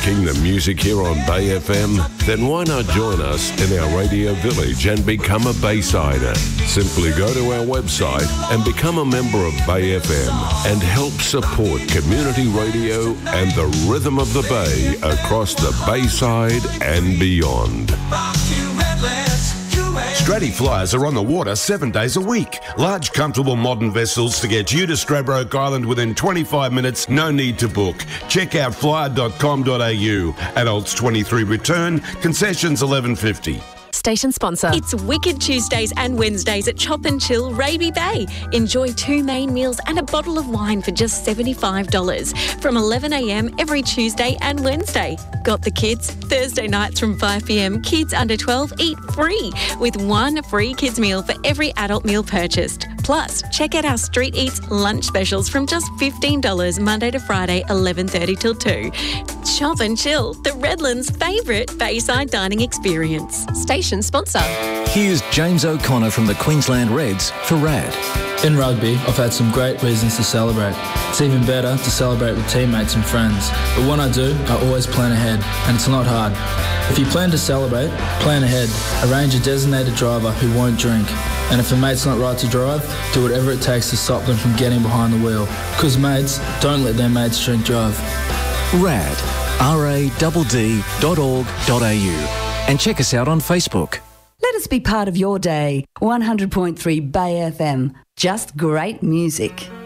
liking the music here on Bay FM? Then why not join us in our radio village and become a Baysider? Simply go to our website and become a member of Bay FM and help support community radio and the rhythm of the Bay across the Bayside and beyond. Stratty Flyers are on the water 7 days a week. Large, comfortable, modern vessels to get you to Stradbroke Island within 25 minutes. No need to book. Check out flyer.com.au. Adults 23 return. Concessions $11.50. Station sponsor. It's Wicked Tuesdays and Wednesdays at Chop and Chill Raby Bay. Enjoy 2 main meals and a bottle of wine for just $75 from 11 a.m. every Tuesday and Wednesday. Got the kids? Thursday nights from 5 p.m. Kids under 12 eat free with 1 free kids meal for every adult meal purchased. Plus, check out our Street Eats lunch specials from just $15 Monday to Friday, 11:30 till 2. Chop and Chill, the Redlands' favourite Bayside dining experience. Station sponsor. Here's James O'Connor from the Queensland Reds for RAD. In rugby, I've had some great reasons to celebrate. It's even better to celebrate with teammates and friends. But when I do, I always plan ahead, and it's not hard. If you plan to celebrate, plan ahead. Arrange a designated driver who won't drink. And if a mate's not right to drive, do whatever it takes to stop them from getting behind the wheel. Because mates don't let their mates drink drive. RAD, radd.org.au. And check us out on Facebook. Let us be part of your day. 100.3 Bay FM. Just great music.